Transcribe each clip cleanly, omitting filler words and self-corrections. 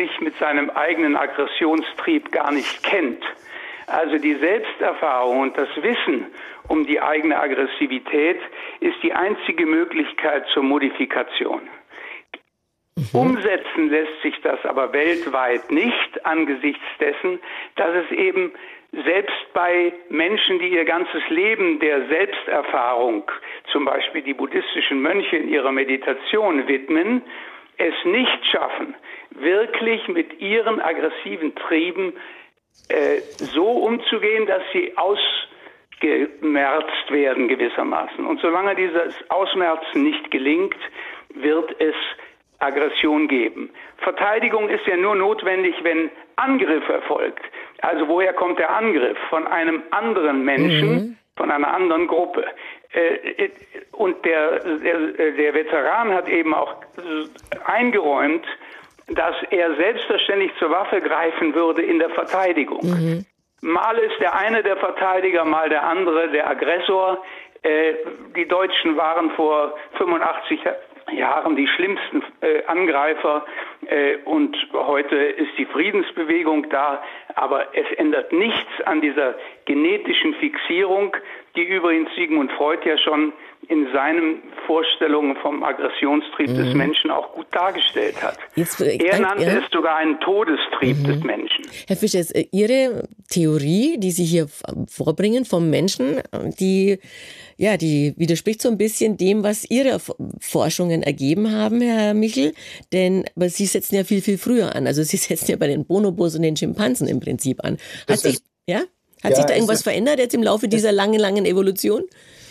sich mit seinem eigenen Aggressionstrieb gar nicht kennt. Also die Selbsterfahrung und das Wissen um die eigene Aggressivität ist die einzige Möglichkeit zur Modifikation. Umsetzen lässt sich das aber weltweit nicht angesichts dessen, dass es eben selbst bei Menschen, die ihr ganzes Leben der Selbsterfahrung, zum Beispiel die buddhistischen Mönche in ihrer Meditation widmen, es nicht schaffen, wirklich mit ihren aggressiven Trieben so umzugehen, dass sie ausgemerzt werden gewissermaßen. Und solange dieses Ausmerzen nicht gelingt, wird es Aggression geben. Verteidigung ist ja nur notwendig, wenn Angriff erfolgt. Also woher kommt der Angriff? Von einem anderen Menschen, von einer anderen Gruppe. Und der Veteran hat eben auch eingeräumt, dass er selbstverständlich zur Waffe greifen würde in der Verteidigung. Mal ist der eine der Verteidiger, mal der andere der Aggressor. Die Deutschen waren vor 85 Jahren die schlimmsten Angreifer und heute ist die Friedensbewegung da, aber es ändert nichts an dieser genetischen Fixierung, die übrigens Sigmund Freud ja schon in seinen Vorstellungen vom Aggressionstrieb des Menschen auch gut dargestellt hat. Er nannte es sogar einen Todestrieb des Menschen. Herr Fischer, Ihre Theorie, die Sie hier vorbringen vom Menschen, die widerspricht so ein bisschen dem, was Ihre Forschungen ergeben haben, Herr Michel. Aber Sie setzen ja viel, viel früher an. Also Sie setzen ja bei den Bonobos und den Schimpansen im Prinzip an. Hat sich da irgendwas verändert jetzt im Laufe dieser langen Evolution?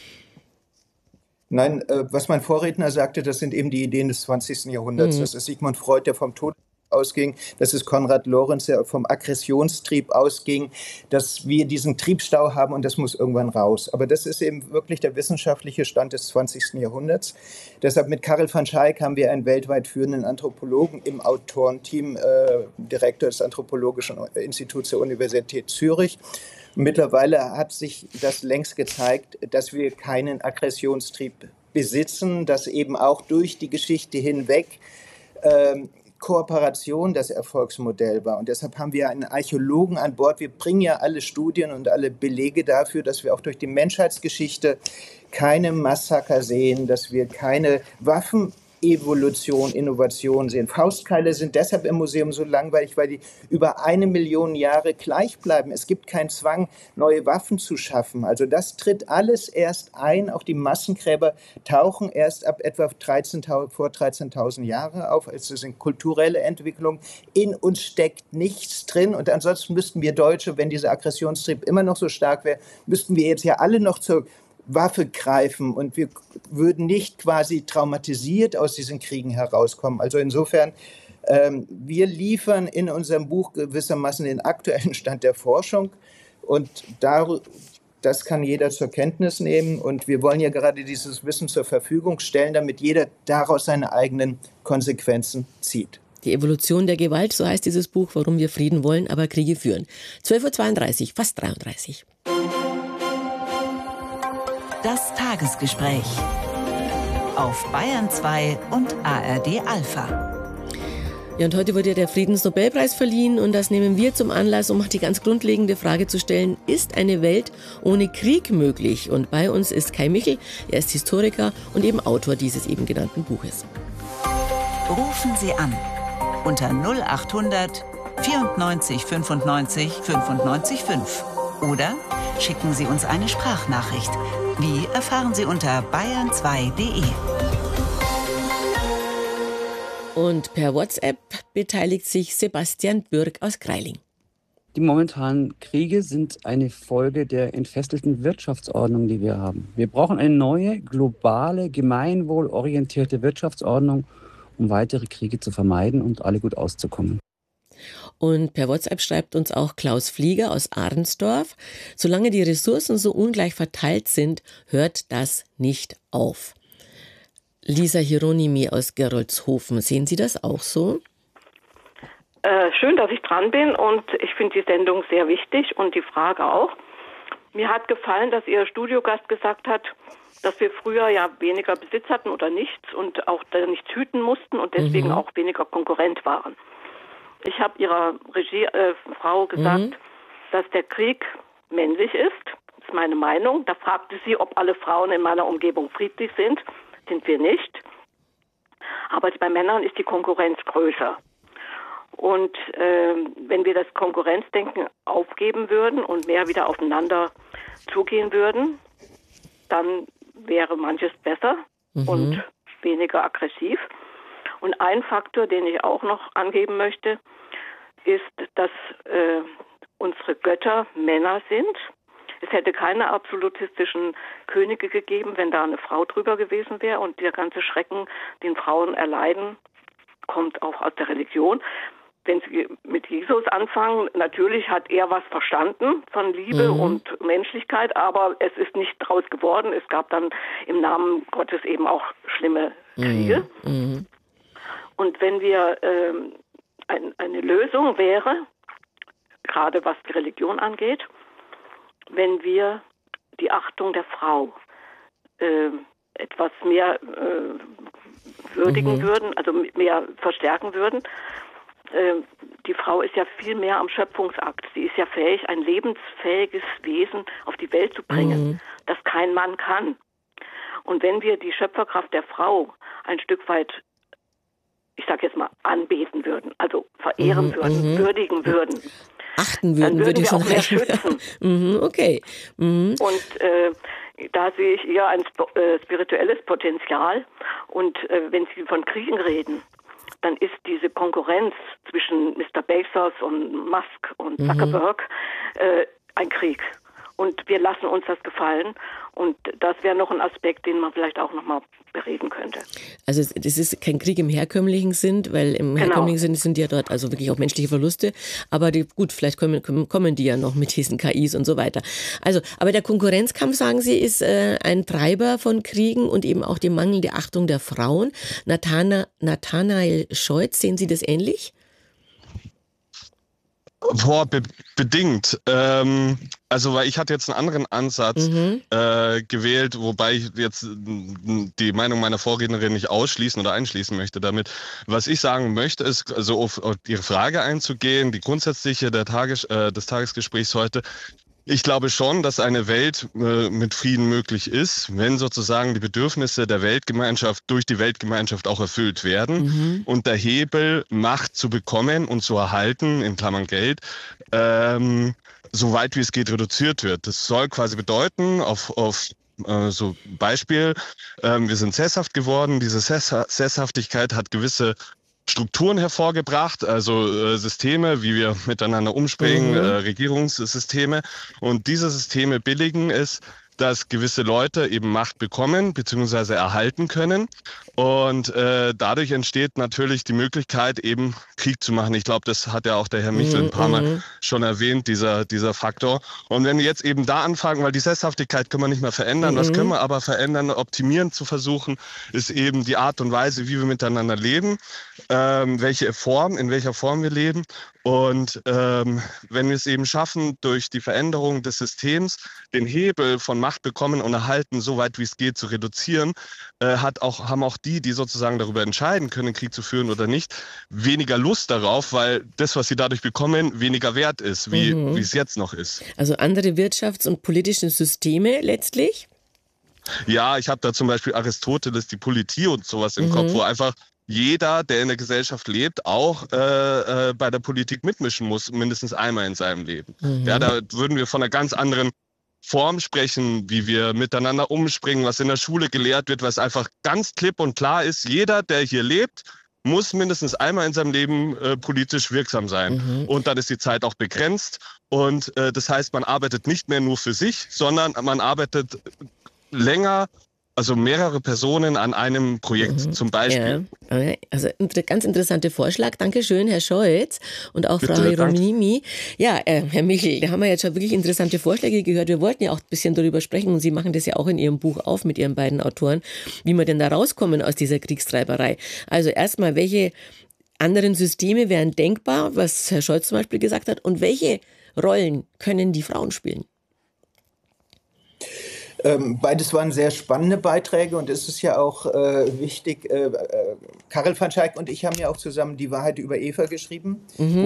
Nein, was mein Vorredner sagte, das sind eben die Ideen des 20. Jahrhunderts. Das ist Sigmund Freud, der vom Tod ausging. Das ist Konrad Lorenz, der vom Aggressionstrieb ausging, dass wir diesen Triebstau haben und das muss irgendwann raus. Aber das ist eben wirklich der wissenschaftliche Stand des 20. Jahrhunderts. Deshalb mit Karel van Schaik haben wir einen weltweit führenden Anthropologen im Autorenteam, Direktor des Anthropologischen Instituts der Universität Zürich. Mittlerweile hat sich das längst gezeigt, dass wir keinen Aggressionstrieb besitzen, dass eben auch durch die Geschichte hinweg Kooperation das Erfolgsmodell war. Und deshalb haben wir einen Archäologen an Bord. Wir bringen ja alle Studien und alle Belege dafür, dass wir auch durch die Menschheitsgeschichte keine Massaker sehen, dass wir keine Waffenevolution, Innovation sehen. Faustkeile sind deshalb im Museum so langweilig, weil die über 1 Million Jahre gleich bleiben. Es gibt keinen Zwang, neue Waffen zu schaffen. Also das tritt alles erst ein. Auch die Massengräber tauchen erst ab etwa vor 13.000 Jahre auf. Es sind kulturelle Entwicklungen. In uns steckt nichts drin. Und ansonsten müssten wir Deutsche, wenn dieser Aggressionstrieb immer noch so stark wäre, müssten wir jetzt ja alle noch zur Waffe greifen und wir würden nicht quasi traumatisiert aus diesen Kriegen herauskommen. Also insofern, wir liefern in unserem Buch gewissermaßen den aktuellen Stand der Forschung und das kann jeder zur Kenntnis nehmen und wir wollen ja gerade dieses Wissen zur Verfügung stellen, damit jeder daraus seine eigenen Konsequenzen zieht. Die Evolution der Gewalt, so heißt dieses Buch, warum wir Frieden wollen, aber Kriege führen. 12.32 Uhr, fast 33. Das Tagesgespräch auf Bayern 2 und ARD Alpha. Ja, und heute wurde der Friedensnobelpreis verliehen und das nehmen wir zum Anlass, um die ganz grundlegende Frage zu stellen, ist eine Welt ohne Krieg möglich? Und bei uns ist Kai Michel, er ist Historiker und eben Autor dieses eben genannten Buches. Rufen Sie an unter 0800 94 95 95 5 oder schicken Sie uns eine Sprachnachricht. Wie erfahren Sie unter bayern2.de. Und per WhatsApp beteiligt sich Sebastian Bürg aus Greiling. Die momentanen Kriege sind eine Folge der entfesselten Wirtschaftsordnung, die wir haben. Wir brauchen eine neue, globale, gemeinwohlorientierte Wirtschaftsordnung, um weitere Kriege zu vermeiden und alle gut auszukommen. Und per WhatsApp schreibt uns auch Klaus Flieger aus Ahrensdorf, solange die Ressourcen so ungleich verteilt sind, hört das nicht auf. Lisa Hieronymi aus Gerolzhofen, sehen Sie das auch so? Schön, dass ich dran bin und ich finde die Sendung sehr wichtig und die Frage auch. Mir hat gefallen, dass Ihr Studiogast gesagt hat, dass wir früher ja weniger Besitz hatten oder nichts und auch nichts hüten mussten und deswegen auch weniger Konkurrent waren. Ich habe Ihrer Regiefrau gesagt, dass der Krieg männlich ist. Das ist meine Meinung. Da fragte sie, ob alle Frauen in meiner Umgebung friedlich sind. Sind wir nicht. Aber bei Männern ist die Konkurrenz größer. Und wenn wir das Konkurrenzdenken aufgeben würden und mehr wieder aufeinander zugehen würden, dann wäre manches besser und weniger aggressiv. Und ein Faktor, den ich auch noch angeben möchte, ist, dass unsere Götter Männer sind. Es hätte keine absolutistischen Könige gegeben, wenn da eine Frau drüber gewesen wäre. Und der ganze Schrecken, den Frauen erleiden, kommt auch aus der Religion. Wenn Sie mit Jesus anfangen, natürlich hat er was verstanden von Liebe und Menschlichkeit, aber es ist nicht draus geworden. Es gab dann im Namen Gottes eben auch schlimme Kriege. Und wenn wir eine Lösung wäre, gerade was die Religion angeht, wenn wir die Achtung der Frau etwas mehr würdigen würden, also mehr verstärken würden. Die Frau ist ja viel mehr am Schöpfungsakt. Sie ist ja fähig, ein lebensfähiges Wesen auf die Welt zu bringen, das kein Mann kann. Und wenn wir die Schöpferkraft der Frau ein Stück weit, ich sage jetzt mal, anbeten würden, also verehren würden, würdigen würden, achten würden, würde ich wir schon auch mehr schützen. Okay. Und da sehe ich eher ein spirituelles Potenzial. Und wenn Sie von Kriegen reden, dann ist diese Konkurrenz zwischen Mr. Bezos und Musk und Zuckerberg ein Krieg. Und wir lassen uns das gefallen. Und das wäre noch ein Aspekt, den man vielleicht auch nochmal bereden könnte. Also das ist kein Krieg im herkömmlichen Sinn, weil im herkömmlichen Sinn sind ja dort also wirklich auch menschliche Verluste. Aber gut, vielleicht kommen die ja noch mit diesen KIs und so weiter. Also, aber der Konkurrenzkampf, sagen Sie, ist ein Treiber von Kriegen und eben auch die mangelnde Achtung der Frauen. Nathanael Scheutz, sehen Sie das ähnlich? Bedingt. Also, weil ich hatte jetzt einen anderen Ansatz gewählt, wobei ich jetzt die Meinung meiner Vorrednerin nicht ausschließen oder einschließen möchte damit. Was ich sagen möchte, ist, also auf Ihre Frage einzugehen, die grundsätzliche des Tagesgesprächs heute. Ich glaube schon, dass eine Welt mit Frieden möglich ist, wenn sozusagen die Bedürfnisse der Weltgemeinschaft durch die Weltgemeinschaft auch erfüllt werden und der Hebel, Macht zu bekommen und zu erhalten, in Klammern Geld, so weit wie es geht reduziert wird. Das soll quasi bedeuten, auf so Beispiel, wir sind sesshaft geworden, diese Sesshaftigkeit hat gewisse Strukturen hervorgebracht, also Systeme, wie wir miteinander umspringen, Regierungssysteme. Und diese Systeme billigen es, dass gewisse Leute eben Macht bekommen bzw. erhalten können. Und dadurch entsteht natürlich die Möglichkeit, eben Krieg zu machen. Ich glaube, das hat ja auch der Herr Michel ein paar Mal schon erwähnt, dieser Faktor. Und wenn wir jetzt eben da anfangen, weil die Sesshaftigkeit können wir nicht mehr verändern, was können wir aber verändern, optimieren zu versuchen, ist eben die Art und Weise, wie wir miteinander leben, in welcher Form wir leben. Und wenn wir es eben schaffen, durch die Veränderung des Systems den Hebel von Macht bekommen und erhalten, so weit wie es geht, zu reduzieren, haben auch die sozusagen darüber entscheiden können, Krieg zu führen oder nicht, weniger Lust darauf, weil das, was sie dadurch bekommen, weniger wert ist, wie es jetzt noch ist. Also andere wirtschafts- und politische Systeme letztlich? Ja, ich habe da zum Beispiel Aristoteles, die Politie und sowas im Kopf, wo einfach jeder, der in der Gesellschaft lebt, auch bei der Politik mitmischen muss, mindestens einmal in seinem Leben. Ja, da würden wir von einer ganz anderen Form sprechen, wie wir miteinander umspringen, was in der Schule gelehrt wird, was einfach ganz klipp und klar ist. Jeder, der hier lebt, muss mindestens einmal in seinem Leben politisch wirksam sein. Und dann ist die Zeit auch begrenzt. Und das heißt, man arbeitet nicht mehr nur für sich, sondern man arbeitet länger, also mehrere Personen an einem Projekt zum Beispiel. Ja, also ein ganz interessanter Vorschlag. Dankeschön, Herr Scheutz und auch Frau Hieronymi. Ja, Herr Michel, da haben wir jetzt schon wirklich interessante Vorschläge gehört. Wir wollten ja auch ein bisschen darüber sprechen und Sie machen das ja auch in Ihrem Buch auf mit Ihren beiden Autoren, wie wir denn da rauskommen aus dieser Kriegstreiberei. Also erstmal, welche anderen Systeme wären denkbar, was Herr Scheutz zum Beispiel gesagt hat, und welche Rollen können die Frauen spielen? Beides waren sehr spannende Beiträge und es ist ja auch wichtig, Karel van Schaik und ich haben ja auch zusammen Die Wahrheit über Eva geschrieben, wo